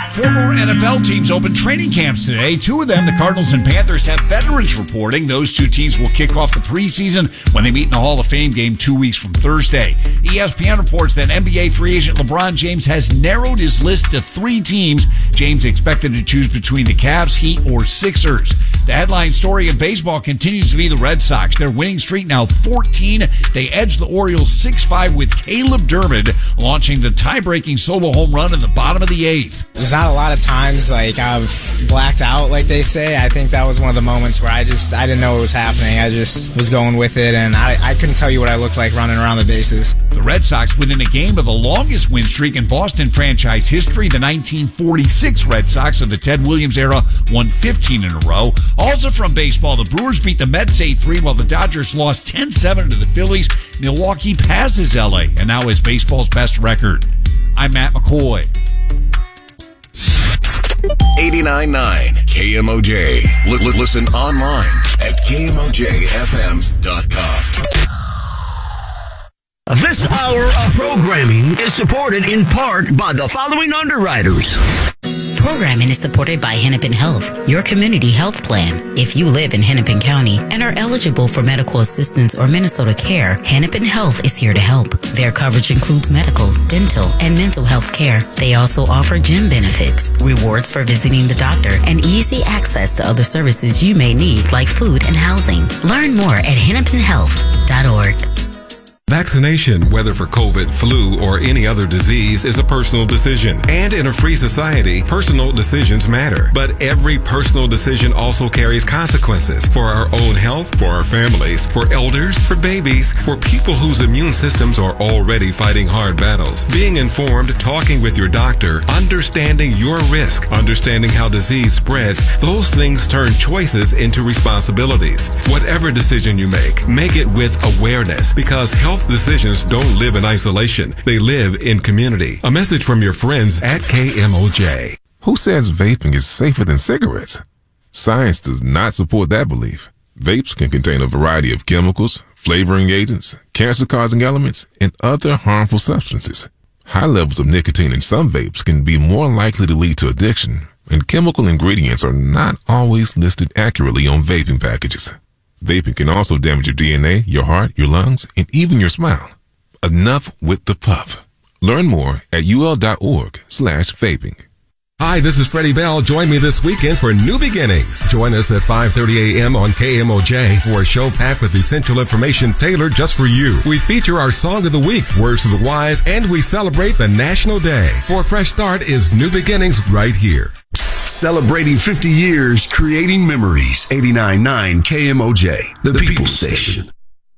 Former NFL teams open training camps today. Two of them, the Cardinals and Panthers, have veterans reporting. Those two teams will kick off the preseason when they meet in the Hall of Fame game 2 weeks from Thursday. ESPN reports that NBA free agent LeBron James has narrowed his list to 3 teams. James expected to choose between the Cavs, Heat, or Sixers. The headline story in baseball continues to be the Red Sox. Their winning streak now 14. They edged the Orioles 6-5 with Caleb Dermott launching the tie-breaking solo home run in the bottom of the 8th. There's not a lot of times like I've blacked out, like they say. I think that was one of the moments where I didn't know what was happening. I just was going with it, and I couldn't tell you what I looked like running around the bases. The Red Sox within a game of the longest win streak in Boston franchise history. The 1946 Red Sox of the Ted Williams era won 15 in a row. Also from baseball, the Brewers beat the Mets 8-3 while the Dodgers lost 10-7 to the Phillies. Milwaukee passes LA and now has baseball's best record. I'm Matt McCoy. 89.9 KMOJ. Listen online at KMOJFM.com. This hour of programming is supported in part by the following underwriters. Programming is supported by Hennepin Health, your community health plan. If you live in Hennepin County and are eligible for medical assistance or Minnesota Care, Hennepin Health is here to help. Their coverage includes medical, dental, and mental health care. They also offer gym benefits, rewards for visiting the doctor, and easy access to other services you may need like food and housing. Learn more at hennepinhealth.org. Vaccination, whether for COVID, flu, or any other disease, is a personal decision. And in a free society, personal decisions matter. But every personal decision also carries consequences for our own health, for our families, for elders, for babies, for people whose immune systems are already fighting hard battles. Being informed, talking with your doctor, understanding your risk, understanding how disease spreads, those things turn choices into responsibilities. Whatever decision you make it with awareness, because health decisions don't live in isolation. They live in community. A message from your friends at KMOJ. Who says vaping is safer than cigarettes? Science does not support that belief. Vapes can contain a variety of chemicals, flavoring agents, cancer-causing elements, and other harmful substances. High levels of nicotine in some vapes can be more likely to lead to addiction, and chemical ingredients are not always listed accurately on vaping packages. Vaping can also damage your DNA, your heart, your lungs, and even your smile. Enough with the puff. Learn more at ul.org/vaping. Hi, this is Freddie Bell. Join me this weekend for New Beginnings. Join us at 5:30 a.m. on KMOJ for a show packed with essential information tailored just for you. We feature our Song of the Week, Words of the Wise, and we celebrate the National Day. For a fresh start is New Beginnings right here. Celebrating 50 years, creating memories. 89.9 KMOJ, the People Station.